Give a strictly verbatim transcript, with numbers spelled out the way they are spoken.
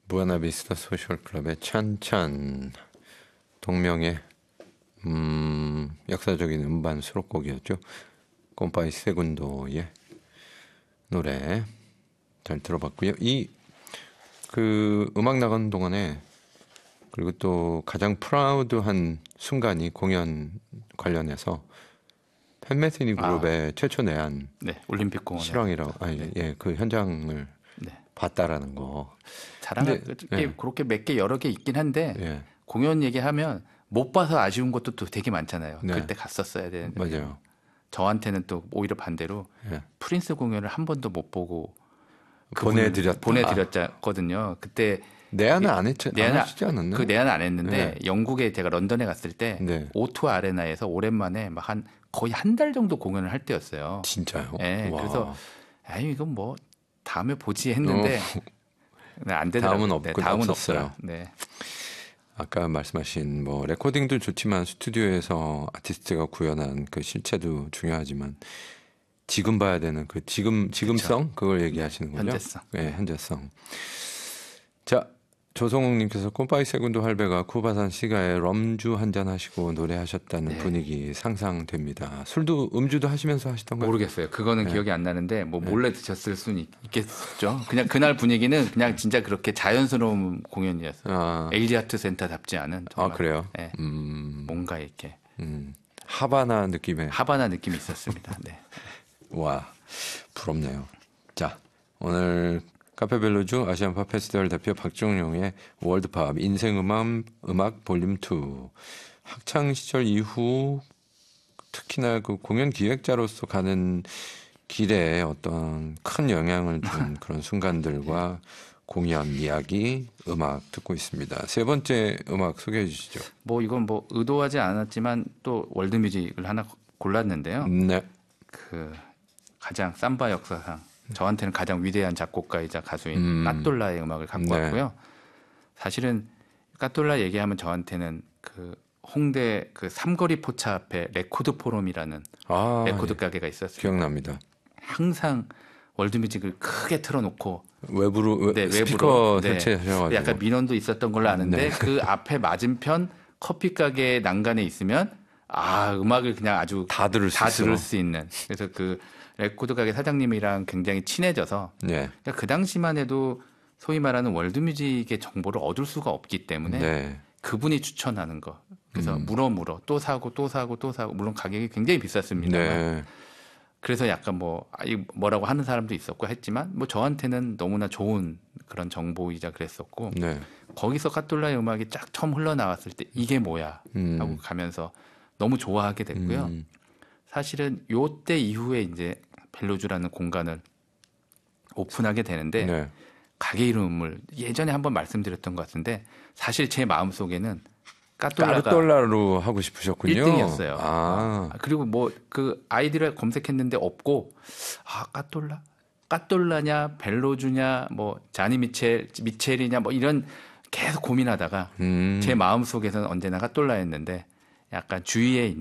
부에나비스타 소셜클럽의 찬찬, 동명의 음, 역사적인 음반 수록곡이었죠. 콤파이 세군도의 노래 잘 들어봤고요. 이 그 음악 나가는 동안에 그리고 또 가장 프라우드한 순간이 공연 관련해서 팬메시니 그룹의 아, 최초 내한 네, 올림픽 공원 실황이라고 아니 네. 예, 그 현장을 네. 봤다라는 거. 자랑할 게 예. 그렇게 몇 개 여러 개 있긴 한데 예. 공연 얘기하면 못 봐서 아쉬운 것도 또 되게 많잖아요. 네. 그때 갔었어야 되는데. 맞아요. 저한테는 또 오히려 반대로 예. 프린스 공연을 한 번도 못 보고 보내드렸다. 보내드렸거든요. 그때 내한은 안 했지, 내한, 안 하시지 않았나요? 그 내한은 안 했는데 네. 영국에 제가 런던에 갔을 때 네. 오투 아레나에서 오랜만에 막 한 거의 한 달 정도 공연을 할 때였어요. 진짜요? 네, 그래서 아니 이건 뭐 다음에 보지 했는데 어. 네, 안 되더라고요. 다음은 없고 네, 다음은 없었어요. 네. 아까 말씀하신 뭐 레코딩도 좋지만 스튜디오에서 아티스트가 구현한 그 실체도 중요하지만 지금 봐야 되는 그 지금 지금성 그쵸. 그걸 얘기하시는 거죠? 현재성. 네, 현재성. 자, 조성욱님께서 콤파이 세군도 할배가 쿠바산 시가에 럼주 한잔 하시고 노래하셨다는 네. 분위기 상상됩니다. 술도 음주도 하시면서 하시던가요? 모르겠어요. 그거는 네. 기억이 안 나는데 뭐 몰래 네. 드셨을 수는 있겠죠. 그냥 그날 분위기는 그냥 진짜 그렇게 자연스러운 공연이었어요. 아. 엘지 아트 센터답지 않은. 정말. 아 그래요? 네. 음. 뭔가 이렇게 음. 하바나 느낌의. 하바나 느낌이 있었습니다. 네. 와 부럽네요. 자 오늘 카페벨로주 아시안팝 페스티벌 대표 박종용의 월드팝 인생음악 음악 볼륨 투 학창 시절 이후 특히나 그 공연 기획자로서 가는 길에 어떤 큰 영향을 준 그런 순간들과 공연 이야기 음악 듣고 있습니다. 세 번째 음악 소개해 주시죠. 뭐 이건 뭐 의도하지 않았지만 또 월드뮤직을 하나 골랐는데요. 네. 그 가장 삼바 역사상 저한테는 가장 위대한 작곡가이자 가수인 음. 까똘라의 음악을 갖고 네. 왔고요. 사실은 까똘라 얘기하면 저한테는 그 홍대 그 삼거리 포차 앞에 레코드 포럼이라는 아, 레코드 예. 가게가 있었어요. 기억납니다. 항상 월드뮤직을 크게 틀어놓고 외부로 네, 스피커 외부로 네. 설치하셔가지고 약간 민원도 있었던 걸로 아는데 네. 그 앞에 맞은편 커피 가게 난간에 있으면 아 음악을 그냥 아주 다 들을 수, 다 들을 수 있는 그래서 그 레코드 가게 사장님이랑 굉장히 친해져서 네. 그러니까 그 당시만 해도 소위 말하는 월드뮤직의 정보를 얻을 수가 없기 때문에 네. 그분이 추천하는 거 그래서 음. 물어 물어 또 사고 또 사고 또 사고 물론 가격이 굉장히 비쌌습니다. 네. 그래서 약간 뭐 뭐라고 하는 사람도 있었고 했지만 뭐 저한테는 너무나 좋은 그런 정보이자 그랬었고 네. 거기서 까똘라의 음악이 쫙 처음 흘러나왔을 때 이게 뭐야 음. 하고 가면서 너무 좋아하게 됐고요. 음. 사실은 요때 이후에 이제 벨로주라는 공간을 오픈하게 되는데 네. 가게 이름을 예전에 한번 말씀드렸던 것 같은데 사실 제 마음속에는 까똘라가 까똘라로 하고 싶으셨군요. 일 등이었어요. 아. 그리고 뭐 그 아이디를 검색했는데 없고 아 까똘라? 까똘라냐 벨로주냐 뭐 자니 미첼 미첼이냐 뭐 이런 계속 고민하다가 음. 제 마음속에서는 언제나 까똘라였는데 약간 주위에 있는